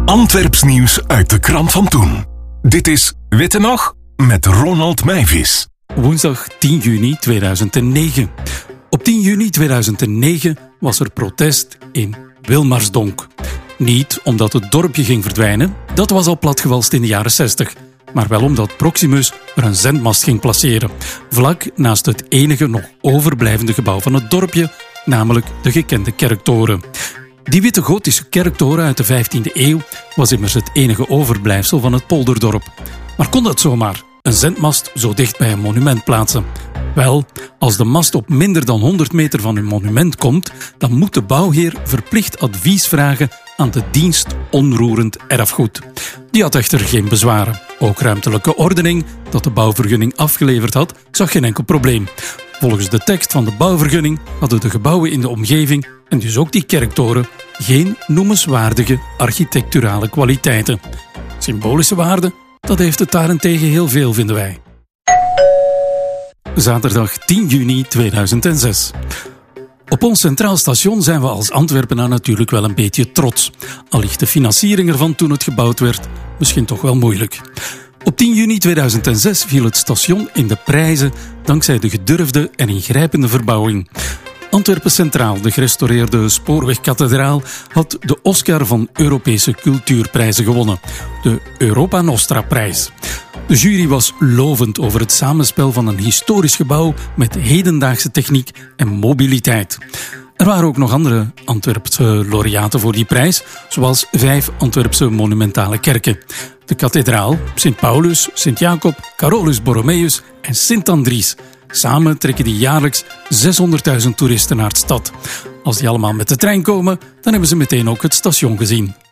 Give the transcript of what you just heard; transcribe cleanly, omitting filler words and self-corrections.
Antwerps nieuws uit de krant van toen. Dit is Witte Nog met Ronald Meijvis. Woensdag 10 juni 2009. Op 10 juni 2009 was er protest in Wilmarsdonk. Niet omdat het dorpje ging verdwijnen, dat was al platgewalst in de jaren 60. Maar wel omdat Proximus er een zendmast ging placeren. Vlak naast het enige nog overblijvende gebouw van het dorpje, namelijk de gekende kerktoren. Die witte gotische kerktoren uit de 15e eeuw was immers het enige overblijfsel van het polderdorp. Maar kon dat zomaar, een zendmast zo dicht bij een monument plaatsen? Wel, als de mast op minder dan 100 meter van een monument komt, dan moet de bouwheer verplicht advies vragen aan de dienst onroerend erfgoed. Die had echter geen bezwaren. Ook ruimtelijke ordening, dat de bouwvergunning afgeleverd had, zag geen enkel probleem. Volgens de tekst van de bouwvergunning hadden de gebouwen in de omgeving, en dus ook die kerktoren, geen noemenswaardige architecturale kwaliteiten. Symbolische waarde, dat heeft het daarentegen heel veel, vinden wij. Zaterdag 10 juni 2006. Op ons Centraal Station zijn we als Antwerpenaar natuurlijk wel een beetje trots. Al ligt de financiering ervan toen het gebouwd werd misschien toch wel moeilijk. Op 10 juni 2006 viel het station in de prijzen dankzij de gedurfde en ingrijpende verbouwing. Antwerpen Centraal, de gerestaureerde spoorwegkathedraal, had de Oscar van Europese cultuurprijzen gewonnen. De Europa Nostra-prijs. De jury was lovend over het samenspel van een historisch gebouw met hedendaagse techniek en mobiliteit. Er waren ook nog andere Antwerpse laureaten voor die prijs, zoals 5 Antwerpse monumentale kerken. De kathedraal, Sint Paulus, Sint Jacob, Carolus Borromeus en Sint Andries. Samen trekken die jaarlijks 600.000 toeristen naar de stad. Als die allemaal met de trein komen, dan hebben ze meteen ook het station gezien.